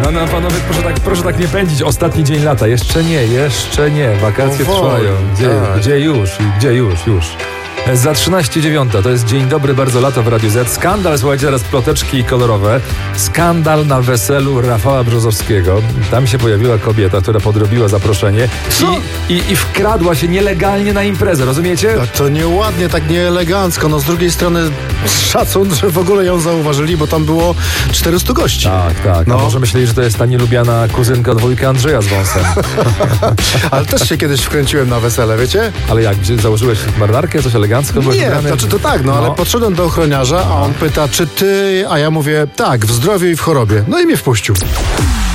No panowie, proszę tak nie pędzić. Ostatni dzień lata. Jeszcze nie. Wakacje trwają. Gdzie już. Za 13:09 to jest Dzień Dobry, bardzo lato w Radiu Z. Skandal, słuchajcie, teraz ploteczki kolorowe. Skandal na weselu Rafała Brzozowskiego. Tam się pojawiła kobieta, która podrobiła zaproszenie i wkradła się nielegalnie na imprezę, rozumiecie? A to nieładnie, tak nieelegancko. No z drugiej strony szacun, że w ogóle ją zauważyli, bo tam było 400 gości. Tak. No. A może myśleli, że to jest ta nielubiana kuzynka dwójka Andrzeja z wąsem. Ale też się kiedyś wkręciłem na wesele, wiecie? Ale jak, założyłeś marynarkę, coś elegancko? Nie, znaczy to tak, ale podszedłem do ochroniarza, a on pyta, czy ty, a ja mówię, tak, w zdrowiu i w chorobie. No i mnie wpuścił.